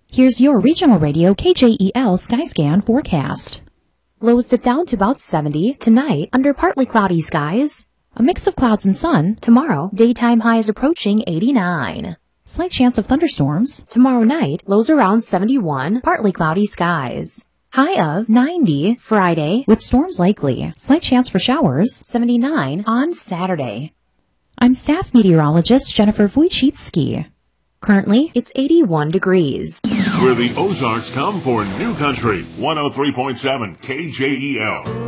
Here's your regional radio KJEL Skyscan forecast. Lows dip down to about 70 tonight under partly cloudy skies. A mix of clouds and sun. Tomorrow, daytime highs approaching 89. Slight chance of thunderstorms. Tomorrow night, lows around 71, partly cloudy skies. High of 90 Friday with storms likely. Slight chance for showers. 79 on Saturday. I'm staff meteorologist Jennifer Wojcicki. Currently, it's 81 degrees. Where the Ozarks come for New Country 103.7 KJEL.